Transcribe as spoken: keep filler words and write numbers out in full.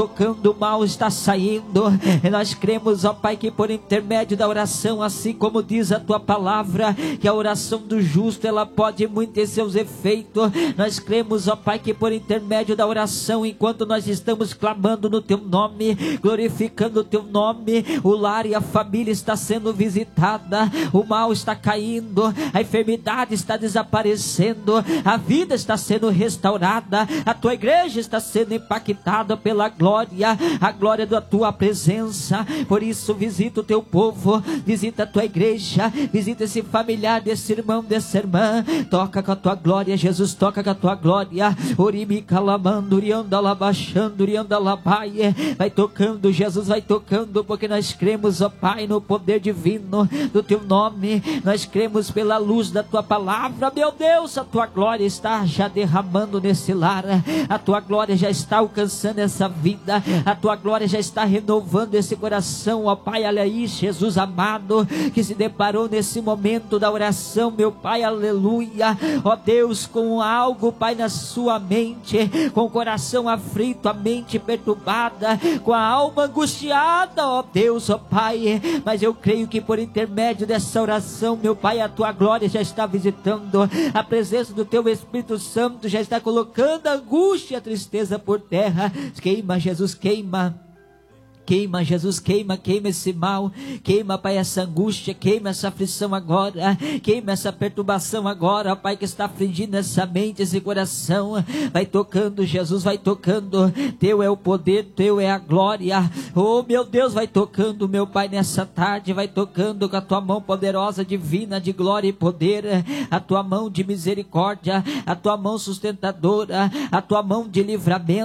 tocando, o mal está saindo. E nós cremos, ó Pai, que por intermédio da oração, assim como diz a tua palavra, que a oração do justo, ela pode muito ter seus efeitos. Nós cremos, ó Pai, que por intermédio da oração, enquanto nós estamos clamando no teu nome, glorificando o teu nome, o lar e a família está sendo visitada, o mal está caindo, a enfermidade está desaparecendo, a vida está sendo restaurada, a tua igreja está sendo impactada pela glória, a glória da tua presença. Por isso visita o teu povo, visita a tua igreja, visita esse familiar, desse irmão, dessa irmã. Toca com a tua glória, Jesus, toca com a tua glória. Orimi calamando, urianda labaixando, urianda labaie. Vai tocando, Jesus, vai tocando, porque nós cremos, ó Pai, no poder divino do teu nome. Nós cremos pela luz da tua palavra, meu Deus, a tua glória está já derramando nesse lar, a tua glória já está alcançando essa vida, a tua glória já está renovando esse coração, ó Pai. Olha aí, Jesus amado, que se deparou nesse momento da oração, meu Pai, aleluia, ó Deus, com algo, Pai, na sua mente, com o coração aflito, a mente perturbada, com a alma angustiada, ó Deus, ó Pai, mas eu creio que por intermédio dessa oração, meu Pai, a tua glória já está visitando, a presença do teu Espírito Santo já está colocando a angústia e a tristeza por terra. Queima, Jesus, queima. Queima, Jesus, queima, queima esse mal, queima, Pai, essa angústia, queima essa aflição agora, queima essa perturbação agora, Pai, que está afligindo essa mente, esse coração. Vai tocando, Jesus, vai tocando, teu é o poder, teu é a glória, oh meu Deus, vai tocando, meu Pai, nessa tarde, vai tocando com a tua mão poderosa, divina, de glória e poder, a tua mão de misericórdia, a tua mão sustentadora, a tua mão de livramento,